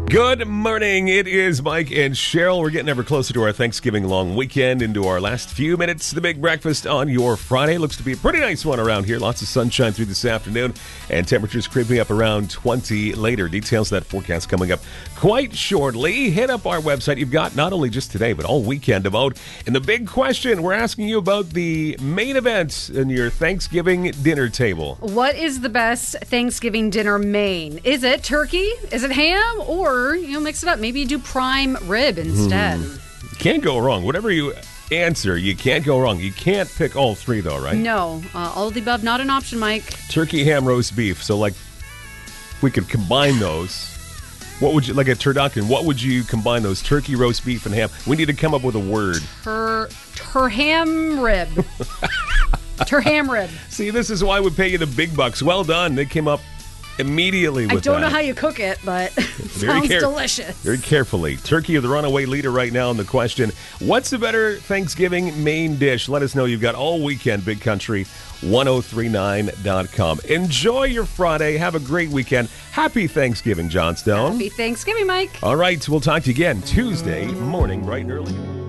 Good morning. It is Mike and Cheryl. We're getting ever closer to our Thanksgiving long weekend, into our last few minutes. The big breakfast on your Friday looks to be a pretty nice one around here. Lots of sunshine through this afternoon, and temperatures creeping up around 20 later. Details of that forecast coming up quite shortly. Hit up our website. You've got not only just today, but all weekend to vote. And the big question, we're asking you about the main event in your Thanksgiving dinner table. What is the best Thanksgiving dinner main? Is it turkey? Is it ham? Or, mix it up. Maybe you do prime rib instead. You can't go wrong. Whatever you answer, you can't go wrong. You can't pick all three, though, right? No. All of the above, not an option, Mike. Turkey, ham, roast beef. So, we could combine those. What would you, like a turducken, what would you combine those? Turkey, roast beef, and ham. We need to come up with a word. Ham rib. Ham rib. See, this is why we pay you the big bucks. Well done. They came up immediately with that. I don't know how you cook it, but it sounds delicious. Very carefully. Turkey, the runaway leader right now in the question. What's the better Thanksgiving main dish? Let us know. You've got all weekend, Big Country, 1039.com. Enjoy your Friday. Have a great weekend. Happy Thanksgiving, Johnstone. Happy Thanksgiving, Mike. All right, we'll talk to you again Tuesday morning, bright and early.